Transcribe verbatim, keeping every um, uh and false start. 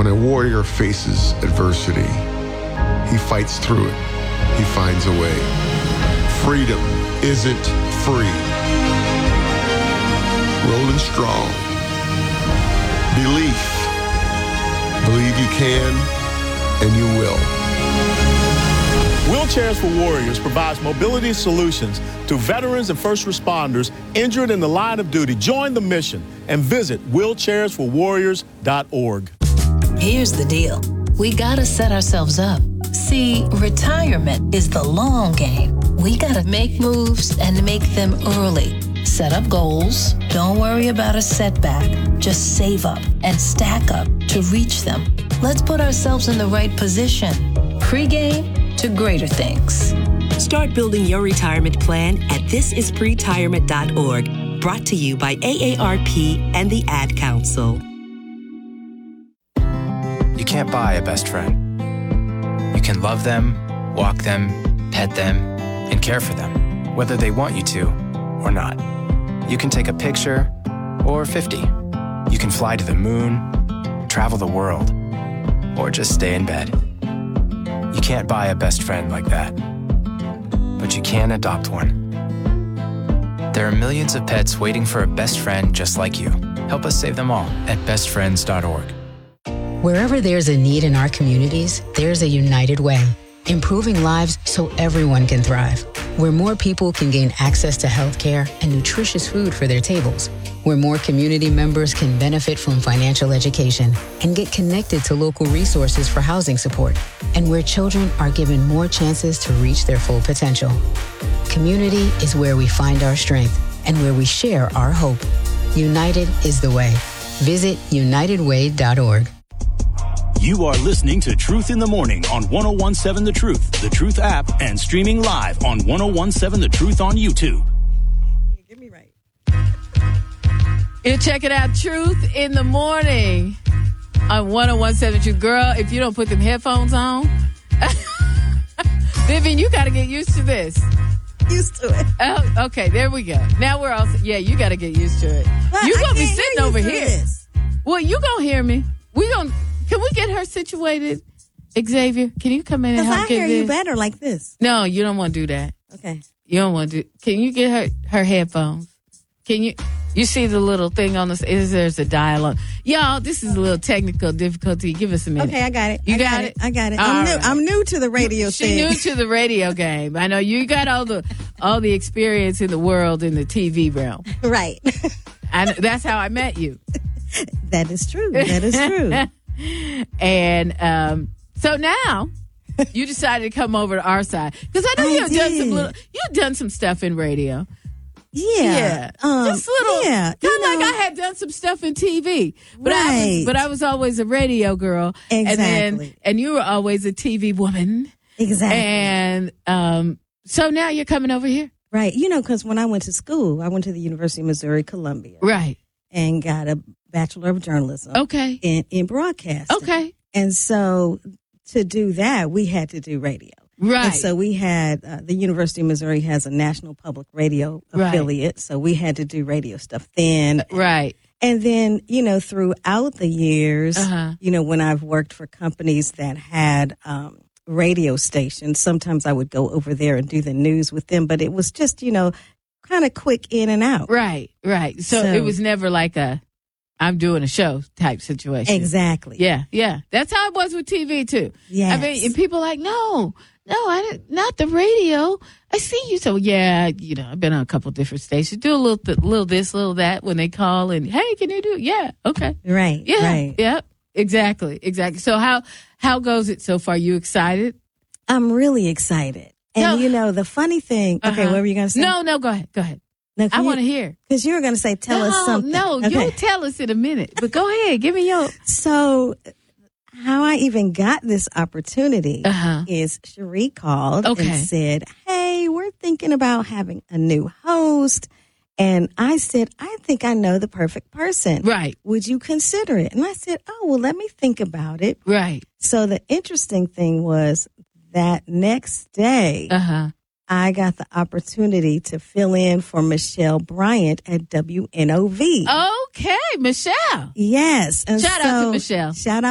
When a warrior faces adversity, he fights through it. He finds a way. Freedom isn't free. Rolling strong. Belief. Believe you can, and you will. Wheelchairs for Warriors provides mobility solutions to veterans and first responders injured in the line of duty. Join the mission and visit wheelchairs for warriors dot org. Here's the deal. We gotta set ourselves up. See, retirement is the long game. We gotta make moves and make them early. Set up goals. Don't worry about a setback. Just save up and stack up to reach them. Let's put ourselves in the right position. Pre-game to greater things. Start building your retirement plan at this is pretirement dot org. Brought to you by A A R P and the Ad Council. You can't buy a best friend. You can love them, walk them, pet them, and care for them, whether they want you to or not. You can take a picture or fifty. You can fly to the moon, travel the world, or just stay in bed. You can't buy a best friend like that, but you can adopt one. There are millions of pets waiting for a best friend just like you. Help us save them all at best friends dot org. Wherever there's a need in our communities, there's a United Way, improving lives so everyone can thrive. Where more people can gain access to healthcare and nutritious food for their tables. Where more community members can benefit from financial education and get connected to local resources for housing support. And where children are given more chances to reach their full potential. Community is where we find our strength and where we share our hope. United is the way. Visit united way dot org. You are listening to Truth in the Morning on one oh one seven The Truth, The Truth app, and streaming live on one oh one seven The Truth on YouTube. Get me right. You check it out, Truth in the Morning on one oh one seven The Truth. Girl, if you don't put them headphones on, Vivian, you got to get used to this. Used to it. Oh, okay, there we go. Now we're all, yeah, you got to get used to it. But You're going to be hear sitting you over through here. This. Well, you going to hear me. We going to. Can we get her situated, Xavier? Can you come in and Because help I hear get you this? better like this. No, you don't want to do that. Okay. You don't want to do. Can you get her her headphones? Can you? You see the little thing on the? Is there's a dialogue? Y'all, this is a little technical difficulty. Give us a minute. Okay, I got it. You I got, got it? it. I got it. All I'm new. right. I'm new to the radio She thing. new to the radio game. I know you got all the all the experience in the world in the T V realm. Right. And that's how I met you. That is true. That is true. And um, so now you decided to come over to our side because I know I you've done some did. little, you've done some stuff in radio. Yeah. Yeah, Um, just little. Yeah. Kind You of like know, I had done some stuff in T V, but I was, Right. but I was always a radio girl, and then Exactly. and you were always a T V woman, Exactly. and um, so now you're coming over here, Right. You know, because when I went to school, I went to the University of Missouri, Columbia, right? and got a Bachelor of Journalism Okay, in, in broadcasting. okay, And so to do that, we had to do radio. right. And so we had, uh, the University of Missouri has a national public radio Right. affiliate. So we had to do radio stuff then. right. And then, you know, throughout the years, Uh-huh. you know, when I've worked for companies that had um, radio stations, sometimes I would go over there and do the news with them. But it was just, you know, kind of quick in and out. Right, right. So, So- it was never like a I'm doing a show type situation. Exactly. Yeah, yeah. That's how it was with T V too. Yes. I mean, and people are like, no, no, I didn't, not the radio. I see you. So yeah, you know, I've been on a couple different stations. Do a little, th- little this, little that when they call and hey, can you do it? Yeah, okay. Right. Yeah, Right. yep. Exactly, exactly. So how how goes it so far? You excited? I'm really excited. And, No. you know, the funny thing, okay, Uh-huh. what were you going to say? No, no. Go ahead, go ahead. No, I want to hear. Because you were going to say, tell no, us something. No, Okay. you'll tell us in a minute. But go ahead, give me your. So, how I even got this opportunity Uh-huh. is Cherie called Okay. and said, hey, we're thinking about having a new host. And I said, I think I know the perfect person. Right, Would you consider it? And I said, oh, well, let me think about it. right. So the interesting thing was that next day, Uh huh. I got the opportunity to fill in for Michelle Bryant at W N O V. Okay, Michelle. Yes. And Shout out to so- Michelle. Shout out.